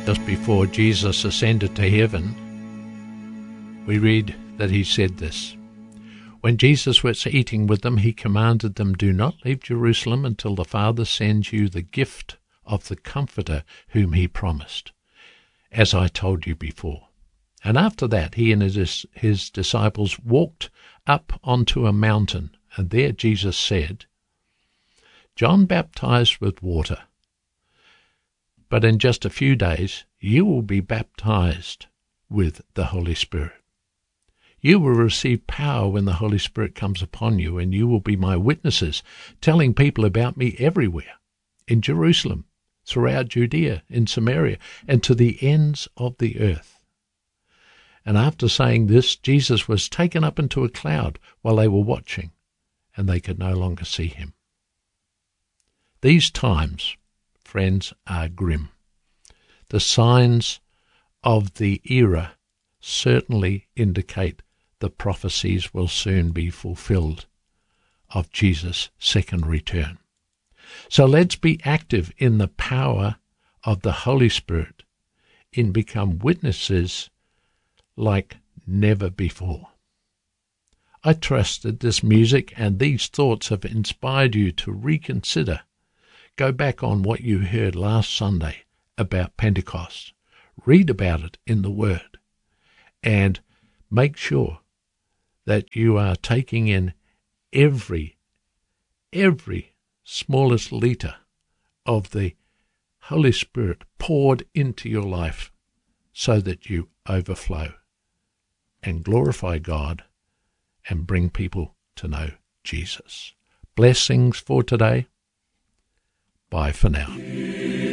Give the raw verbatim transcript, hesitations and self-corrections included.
Just before Jesus ascended to heaven, we read that he said this. When Jesus was eating with them, he commanded them, "Do not leave Jerusalem until the Father sends you the gift of the Comforter whom he promised, as I told you before." And after that, he and his, his disciples walked up onto a mountain, and there Jesus said, "John baptized with water, but in just a few days you will be baptized with the Holy Spirit. You will receive power when the Holy Spirit comes upon you, and you will be my witnesses, telling people about me everywhere, in Jerusalem, throughout Judea, in Samaria, and to the ends of the earth." And after saying this, Jesus was taken up into a cloud while they were watching, and they could no longer see him. These times, friends, are grim. The signs of the era certainly indicate the prophecies will soon be fulfilled of Jesus' second return. So let's be active in the power of the Holy Spirit and become witnesses like never before. I trust that this music and these thoughts have inspired you to reconsider. Go back on what you heard last Sunday about Pentecost. Read about it in the Word, and make sure that you are taking in every, every smallest litre of the Holy Spirit poured into your life so that you overflow and glorify God and bring people to know Jesus. Blessings for today. Bye for now.